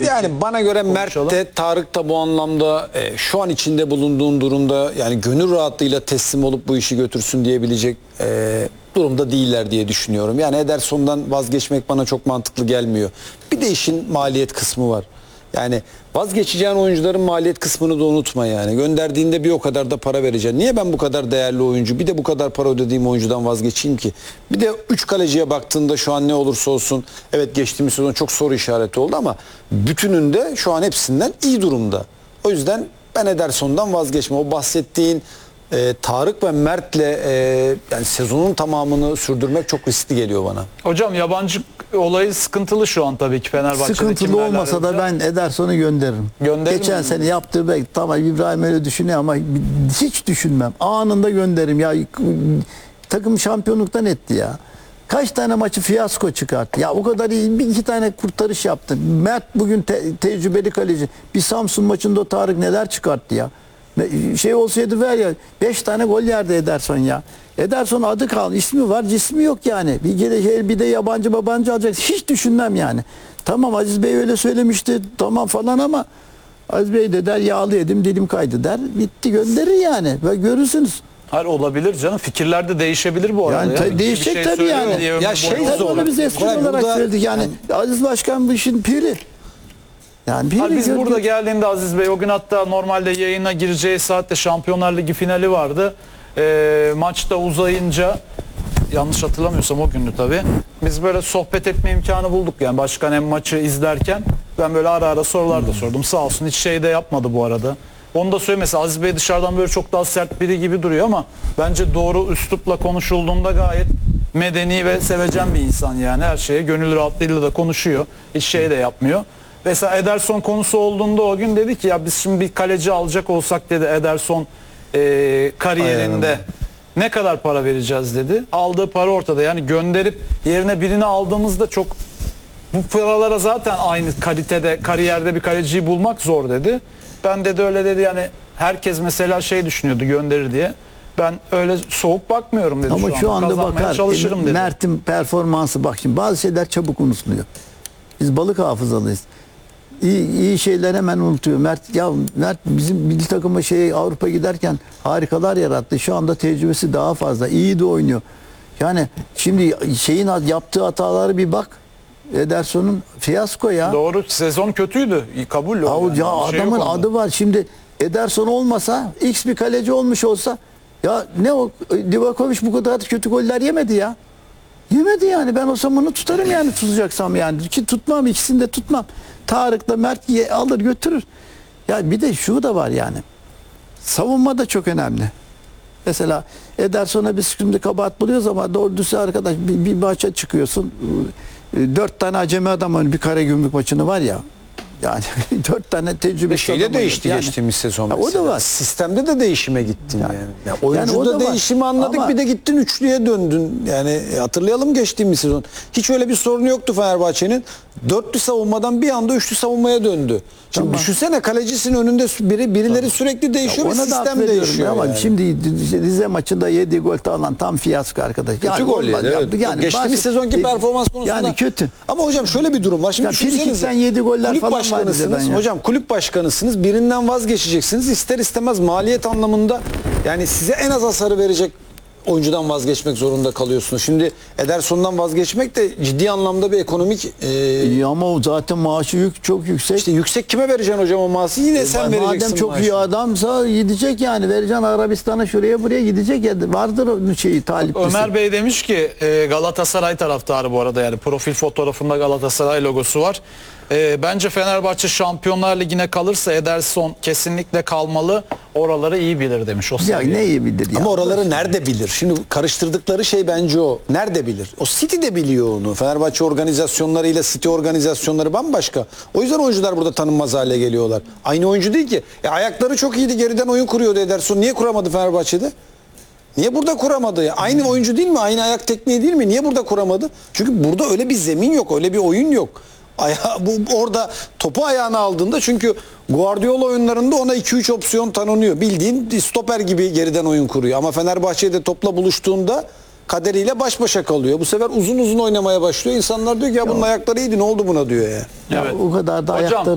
Yani bana göre Mert de Tarık da bu anlamda şu an içinde bulunduğun durumda yani gönül rahatlığıyla teslim olup bu işi götürsün diyebilecek durumda değiller diye düşünüyorum. Yani Ederson'dan vazgeçmek bana çok mantıklı gelmiyor. Bir de işin maliyet kısmı var. Yani vazgeçeceğin oyuncuların maliyet kısmını da unutma yani. Gönderdiğinde bir o kadar da para vereceksin. Niye ben bu kadar değerli oyuncu bir de bu kadar para ödediğim oyuncudan vazgeçeyim ki? Bir de 3 kaleciye baktığında şu an ne olursa olsun evet geçtiğimiz sezon çok soru işareti oldu ama bütününde şu an hepsinden iyi durumda. O yüzden ben Ederson'dan vazgeçme. O bahsettiğin Tarık ve Mert'le yani sezonun tamamını sürdürmek çok riskli geliyor bana. Hocam yabancı olayı sıkıntılı şu an tabii ki Fenerbahçe'de. Sıkıntılı olmasa da ben Ederson'u gönderirim. Geçen sene yaptığı belki tamam İbrahim öyle düşünüyor ama hiç düşünmem. Anında gönderirim ya, takım şampiyonluktan etti ya. Kaç tane maçı fiyasko çıkarttı. Ya o kadar iyi bir iki tane kurtarış yaptı. Mert bugün tecrübeli kaleci. Bir Samsun maçında o Tarık neler çıkarttı ya. Şey olsaydı ver ya 5 tane gol yerdi Ederson ya. Ederson adı kaldı. İsmi var, cismi yok yani. Bir de yabancı alacak. Hiç düşünmem yani. Tamam Aziz Bey öyle söylemişti. Tamam falan ama Aziz Bey de der yağlı yedim dilim kaydı der. Bitti gönderir yani. Ve görürsünüz. Hayır olabilir canım. Fikirler de değişebilir bu arada. Yani ya. değişecek şey tabii yani. Ya şey zor. Onu biz espri olarak söyledik yani. Aziz Başkan bu işin piri. Yani biz burada geldiğinde Aziz Bey o gün hatta normalde yayına gireceği saatte Şampiyonlar Ligi finali vardı. Maçta uzayınca yanlış hatırlamıyorsam o gündü tabii. Biz böyle sohbet etme imkanı bulduk yani başkan hem maçı izlerken ben böyle ara ara sorular da sordum. Sağ olsun hiç şey de yapmadı bu arada. Onu da söyle mesela Aziz Bey dışarıdan böyle çok daha sert biri gibi duruyor ama bence doğru üslupla konuşulduğunda gayet medeni ve sevecen bir insan yani her şeye gönül rahatlığıyla da konuşuyor. Hiç şey de yapmıyor. Mesela Ederson konusu olduğunda o gün dedi ki ya biz şimdi bir kaleci alacak olsak dedi Ederson kariyerinde ne kadar para vereceğiz dedi. Aldığı para ortada yani gönderip yerine birini aldığımızda çok bu paralara zaten aynı kalitede kariyerde bir kaleciyi bulmak zor dedi. Ben dedi öyle dedi yani herkes mesela şey düşünüyordu gönderir diye. Ben öyle soğuk bakmıyorum dedi. Ama şu anda bakar dedi. Mert'in performansı bak şimdi bazı şeyler çabuk unutuluyor. Biz balık hafızalıyız. İyi şeyler hemen unutuyor. Mert bizim milli takıma Avrupa giderken harikalar yarattı. Şu anda tecrübesi daha fazla. İyi de oynuyor. Yani şimdi yaptığı hataları bir bak. Ederson'un fiyasko ya. Doğru. Sezon kötüydü. Kabul yani. Ya adamın adı var. Şimdi Ederson olmasa X bir kaleci olmuş olsa ya ne o Livakovic bu kadar kötü goller yemedi ya. Yemedi yani. Ben o zaman onu tutarım yani tutacaksam yani. Ki tutmam. İkisini de tutmam. Tarık'la Mert alır götürür. Ya bir de şu da var yani. Savunma da çok önemli. Mesela Ederson'a biz şimdi kabahat buluyoruz ama doğru düzgün arkadaş bir maça çıkıyorsun. 4 tane acemi adam bir Karagümrük maçını var ya. Yani 4 tane tecrübe. Şeyle değişti yani. Geçtiğimiz sezon. O da var. Sistemde de değişime gittin yani. Oyuncuda değişimi anladık ama bir de gittin üçlüye döndün. Yani hatırlayalım geçtiğimiz sezon. Hiç öyle bir sorunu yoktu Fenerbahçe'nin. Dörtlü savunmadan bir anda üçlü savunmaya döndü. Şimdi düşünsene kalecisinin önünde birileri sürekli değişiyor ve sistem değişiyor. Ama yani. Şimdi Rize maçında 7 gol alan tam fiyasko arkadaş. Kötü gol evet. Yani geçtiğimiz sezonki performans konusunda. Yani kötü. Ama hocam şöyle bir durum var. Şimdi sen 7 goller falan başkanısınız. Hocam kulüp başkanısınız. Birinden vazgeçeceksiniz. İster istemez maliyet anlamında yani size en az hasarı verecek oyuncudan vazgeçmek zorunda kalıyorsunuz. Şimdi Ederson'dan vazgeçmek de ciddi anlamda bir ekonomik... ama o zaten maaşı çok yüksek. İşte yüksek kime vereceksin hocam o maaşı? Yine sen vereceksin madem çok maaşı. iyi adamsa gidecek yani. Vereceksin Arabistan'a şuraya buraya gidecek. Ya. Vardır o taliplisi. Ömer Bey demiş ki Galatasaray taraftarı bu arada yani profil fotoğrafında Galatasaray logosu var. Bence Fenerbahçe Şampiyonlar Ligi'ne kalırsa Ederson kesinlikle kalmalı. Oraları iyi bilir demiş. Ya ne iyi bilir ya. Ama oraları nerede bilir? Şimdi karıştırdıkları şey bence o. Nerede bilir? O City de biliyor onu. Fenerbahçe organizasyonlarıyla City organizasyonları bambaşka. O yüzden oyuncular burada tanınmaz hale geliyorlar. Aynı oyuncu değil ki. Ayakları çok iyiydi. Geriden oyun kuruyordu Ederson. Niye kuramadı Fenerbahçe'de? Niye burada kuramadı? Aynı oyuncu değil mi? Aynı ayak tekniği değil mi? Niye burada kuramadı? Çünkü burada öyle bir zemin yok. Öyle bir oyun yok. Orada topu ayağına aldığında çünkü Guardiola oyunlarında ona 2-3 opsiyon tanınıyor. Bildiğin stoper gibi geriden oyun kuruyor. Ama Fenerbahçe'de topla buluştuğunda kaderiyle baş başa kalıyor. Bu sefer uzun uzun oynamaya başlıyor. İnsanlar diyor ki ya bunun ayakları iyiydi ne oldu buna diyor ya. Evet. O kadar da ayakları